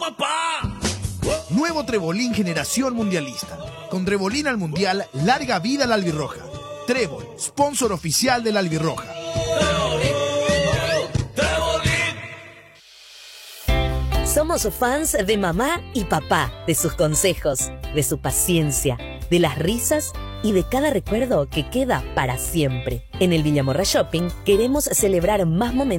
¡Papá! Nuevo Trebolín Generación Mundialista. Con Trebolín al Mundial, larga vida a la albirroja. Trébol, sponsor oficial de la albirroja. Somos fans de mamá y papá, de sus consejos, de su paciencia, de las risas y de cada recuerdo que queda para siempre. En el Villamorra Shopping queremos celebrar más momentos